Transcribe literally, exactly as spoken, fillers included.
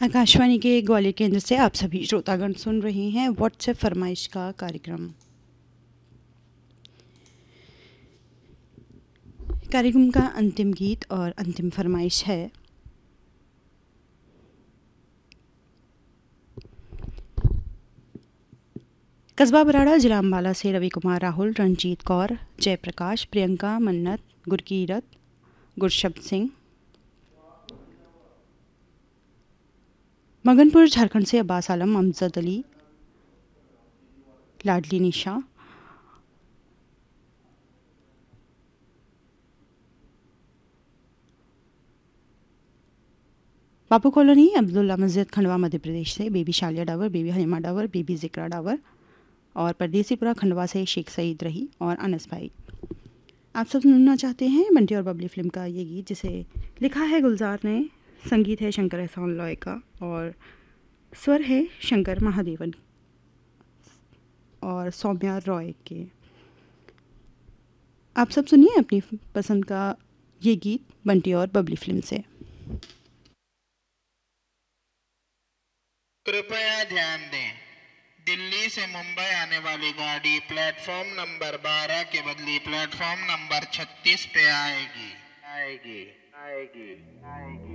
आकाशवाणी के ग्वालियर केंद्र से आप सभी श्रोतागण सुन रहे हैं व्हाट्सएप फरमाइश का कार्यक्रम। कार्यक्रम का अंतिम गीत और अंतिम फरमाइश है कस्बा बराड़ा जिला अम्बाला से रवि कुमार, राहुल, रंजीत कौर, जयप्रकाश, प्रियंका, मन्नत, गुरकीरत, गुरशब्द सिंह। मगनपुर झारखंड से अब्बास आलम, अमजद अली, लाडली निशा। बापू कॉलोनी अब्दुल्ला मस्जिद खंडवा मध्य प्रदेश से baby Shaliya Dawar, baby Halima Dawar, baby जिक्रा डावर और परदेसीपुरा खंडवा से शेख सईद रही और अनस भाई। आप सब सुनना चाहते हैं बंटी और बबली फिल्म का ये गीत जिसे लिखा है गुलजार ने, संगीत है शंकर एहसान लॉय का और स्वर है शंकर महादेवन और सौम्या रॉय के। आप सब सुनिए अपनी पसंद का ये गीत बंटी और बबली फिल्म से। कृपया ध्यान दें, दिल्ली से मुंबई आने वाली गाड़ी प्लेटफॉर्म नंबर बारह के बदले प्लेटफॉर्म नंबर छत्तीस पे आएगी आएगी आएगी आएगी